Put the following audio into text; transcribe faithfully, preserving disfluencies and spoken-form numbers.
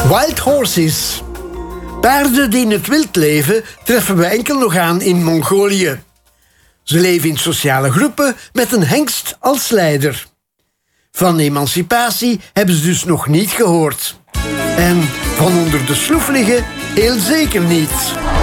Wild horses. Paarden die in het wild leven treffen we enkel nog aan in Mongolië. Ze leven in sociale groepen met een hengst als leider. Van emancipatie hebben ze dus nog niet gehoord. En van onder de sloef liggen heel zeker niet.